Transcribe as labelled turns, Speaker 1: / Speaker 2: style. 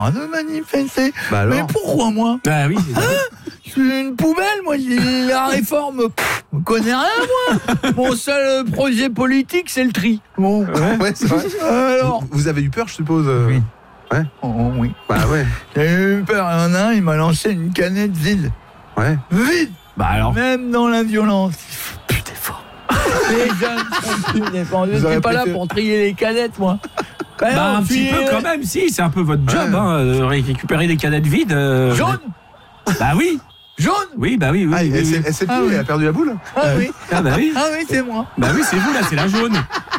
Speaker 1: de manifester.
Speaker 2: Bah alors.
Speaker 1: Mais pourquoi moi?
Speaker 3: Ah oui.
Speaker 1: Je suis une poubelle, moi. La réforme, je connais rien, moi. Mon seul projet politique, c'est le tri. Bon.
Speaker 2: Ouais, c'est vrai.
Speaker 1: Alors.
Speaker 2: Vous avez eu peur, je suppose.
Speaker 1: Oui.
Speaker 2: Ouais.
Speaker 1: Oh, oui.
Speaker 2: Bah ouais.
Speaker 1: J'ai eu peur. Il y en a un, il m'a lancé une canette vide.
Speaker 2: Ouais.
Speaker 1: Vide.
Speaker 3: Bah alors.
Speaker 1: Même dans la violence. Il faut plus d'efforts. Les jeunes sont plus d'efforts. Je
Speaker 2: Vous aurez
Speaker 1: suis pas là
Speaker 2: préféré-
Speaker 1: pour trier les canettes, moi.
Speaker 3: Bah, un petit peu quand même, si, c'est un peu votre job, hein, récupérer des canettes vides.
Speaker 1: Jaune.
Speaker 3: Bah oui.
Speaker 1: Jaune.
Speaker 3: Oui, bah oui.
Speaker 2: Ah,
Speaker 3: oui,
Speaker 2: elle
Speaker 3: oui.
Speaker 2: s'est
Speaker 1: Ah oui.
Speaker 2: elle a perdu la boule.
Speaker 1: Ah oui.
Speaker 3: Ah bah oui.
Speaker 1: Ah oui, c'est moi.
Speaker 3: Bah oui, c'est vous là, c'est la jaune.